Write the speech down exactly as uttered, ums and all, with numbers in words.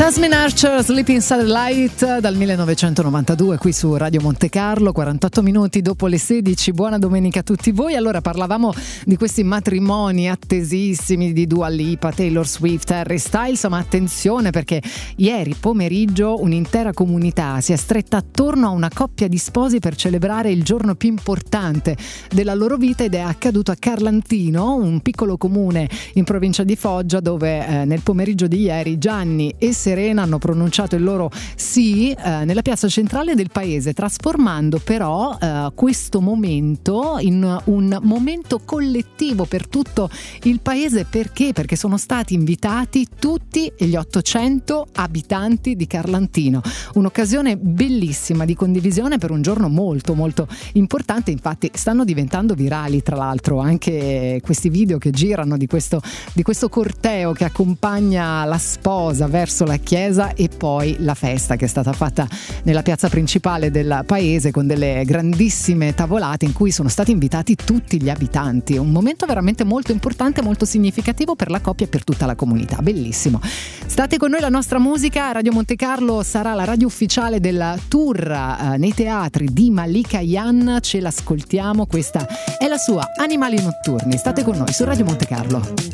Jasmine Archer, Sleeping Satellite dal millenovecentonovantadue qui su Radio Monte Carlo, quarantotto minuti dopo le sedici. Buona domenica a tutti voi. Allora, parlavamo di questi matrimoni attesissimi di Dua Lipa, Taylor Swift, Harry Styles, ma attenzione perché ieri pomeriggio un'intera comunità si è stretta attorno a una coppia di sposi per celebrare il giorno più importante della loro vita, ed è accaduto a Carlantino, un piccolo comune in provincia di Foggia, dove eh, nel pomeriggio di ieri Gianni e Serena hanno pronunciato il loro sì eh, nella piazza centrale del paese, trasformando però eh, questo momento in un momento collettivo per tutto il paese. Perché? Perché sono stati invitati tutti gli ottocento abitanti di Carlantino. Un'occasione bellissima di condivisione per un giorno molto molto importante. Infatti stanno diventando virali, tra l'altro, anche questi video che girano di questo, di questo corteo che accompagna la sposa verso la chiesa e poi la festa che è stata fatta nella piazza principale del paese con delle grandissime tavolate in cui sono stati invitati tutti gli abitanti. Un momento veramente molto importante, molto significativo per la coppia e per tutta la comunità. Bellissimo. State con noi, la nostra musica. Radio Monte Carlo sarà la radio ufficiale del tour eh, nei teatri di Malika Yan. Ce l'ascoltiamo, questa è la sua Animali Notturni. State con noi su Radio Monte Carlo.